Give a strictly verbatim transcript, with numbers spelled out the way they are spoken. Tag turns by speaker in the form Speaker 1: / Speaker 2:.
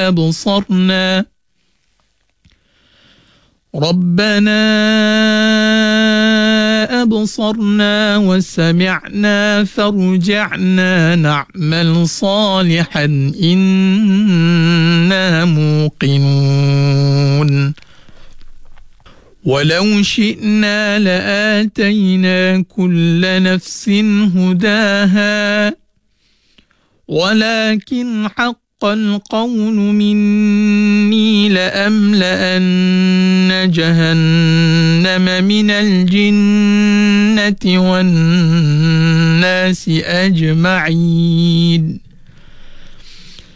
Speaker 1: أبصرنا ربنا أبصرنا وسمعنا فارجعنا نعمل صالحا إنا موقنون ولو شئنا لآتينا كل نفس هداها ولكن حق القول مني لأملأن جهنم من الجنة والناس أجمعين